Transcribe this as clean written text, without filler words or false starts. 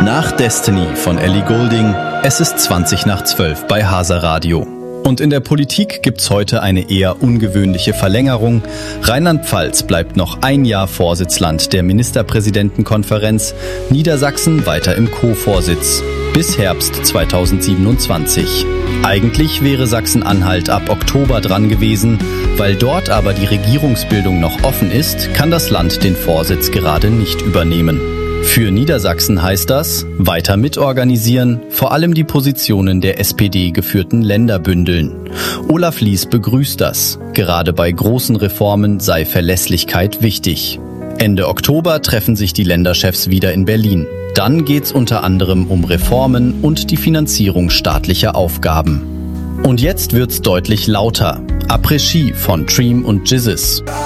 Nach Destiny von Ellie Goulding. Es ist 11:20 bei Hasa Radio. Und in der Politik gibt's heute eine eher ungewöhnliche Verlängerung. Rheinland-Pfalz bleibt noch ein Jahr Vorsitzland der Ministerpräsidentenkonferenz, Niedersachsen weiter im Co-Vorsitz. Bis Herbst 2027. Eigentlich wäre Sachsen-Anhalt ab Oktober dran gewesen. Weil dort aber die Regierungsbildung noch offen ist, kann das Land den Vorsitz gerade nicht übernehmen. Für Niedersachsen heißt das, weiter mitorganisieren, vor allem die Positionen der SPD geführten Länder bündeln. Olaf Lies begrüßt das. Gerade bei großen Reformen sei Verlässlichkeit wichtig. Ende Oktober treffen sich die Länderchefs wieder in Berlin. Dann geht's unter anderem um Reformen und die Finanzierung staatlicher Aufgaben. Und jetzt wird's deutlich lauter. Après-Ski von Dream und Jizzes.